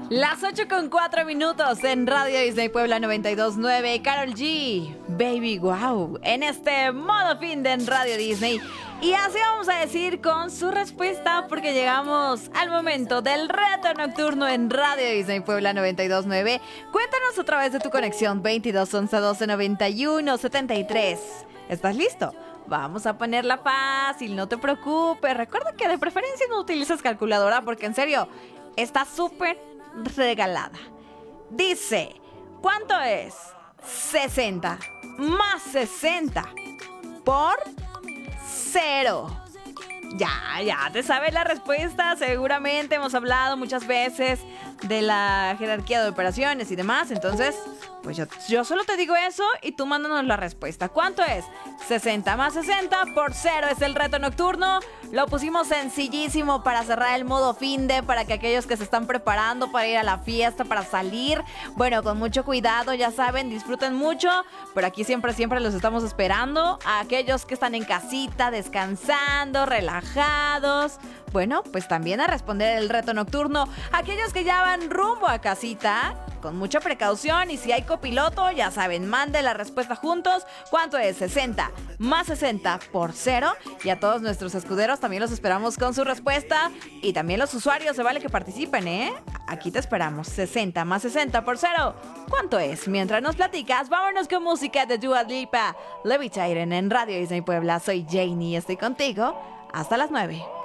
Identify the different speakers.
Speaker 1: Las 8:04 en Radio Disney Puebla 92.9. Karol G, Baby Wow, en este modo fin de en Radio Disney. Y así vamos a decir con su respuesta, porque llegamos al momento del reto nocturno en Radio Disney Puebla 92.9. Cuéntanos a través de tu conexión 22 11 12 91 73. ¿Estás listo? Vamos a ponerla fácil, no te preocupes. Recuerda que de preferencia no utilices calculadora, porque en serio, está súper regalada. Dice, ¿cuánto es 60 más 60 por 0? Ya te sabes la respuesta. Seguramente hemos hablado muchas veces de la jerarquía de operaciones y demás. Entonces, pues yo solo te digo eso y tú mándanos la respuesta. ¿Cuánto es 60 más 60 por 0? Es el reto nocturno. Lo pusimos sencillísimo para cerrar el modo finde, para que aquellos que se están preparando para ir a la fiesta, para salir, bueno, con mucho cuidado, ya saben, disfruten mucho. Pero aquí siempre los estamos esperando. A aquellos que están en casita, descansando, relajados, bueno, pues también a responder el reto nocturno. Aquellos que ya van rumbo a casita, con mucha precaución, y si hay copiloto, ya saben, mande la respuesta juntos. ¿Cuánto es 60 más 60 por 0? Y a todos nuestros escuderos también los esperamos con su respuesta. Y también los usuarios, se vale que participen, ¿eh? Aquí te esperamos. 60 más 60 por 0. ¿Cuánto es? Mientras nos platicas, vámonos con música de Dua Lipa, Levitating en Radio Disney Puebla. Soy Janie y estoy contigo hasta las 9.